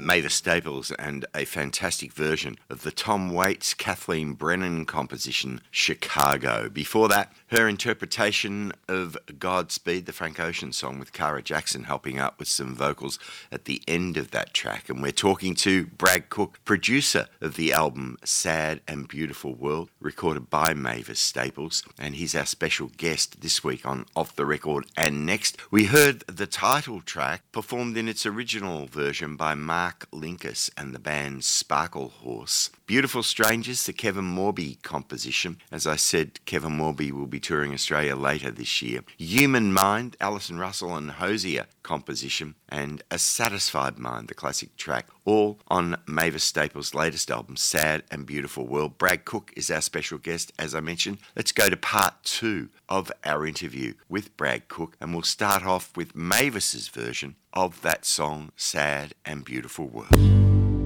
Mavis Staples and a fantastic version of the Tom Waits, Kathleen Brennan composition, Chicago. Before that, her interpretation of Godspeed, the Frank Ocean song, with Cara Jackson helping out with some vocals at the end of that track. And we're talking to Brad Cook, producer of the album Sad and Beautiful World, recorded by Mavis Staples. And he's our special guest this week on Off the Record. And next, we heard the title track performed in its original version by Mark Linkus and the band Sparkle Horse. Beautiful Strangers, the Kevin Morby composition. As I said, Kevin Morby will be touring Australia later this year. Human Mind, Alison Russell and Hosier composition. And A Satisfied Mind, the classic track, all on Mavis Staples' latest album, Sad and Beautiful World. Brad Cook is our special guest, as I mentioned. Let's go to part 2 of our interview with Brad Cook, and we'll start off with Mavis's version of that song, Sad and Beautiful World.